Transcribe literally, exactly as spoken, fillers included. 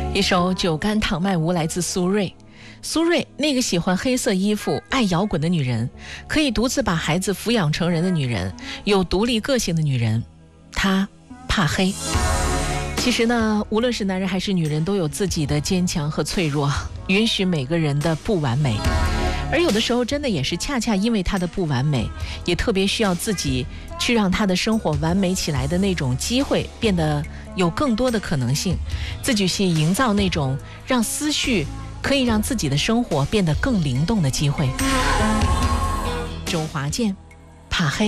一首《酒干倘卖无》来自苏芮。苏芮，那个喜欢黑色衣服、爱摇滚的女人，可以独自把孩子抚养成人的女人，有独立个性的女人，她怕黑。其实呢，无论是男人还是女人，都有自己的坚强和脆弱，允许每个人的不完美。而有的时候真的也是恰恰因为他的不完美，也特别需要自己去让他的生活完美起来的那种机会变得有更多的可能性，自己去营造那种让思绪可以让自己的生活变得更灵动的机会。周华健，怕黑。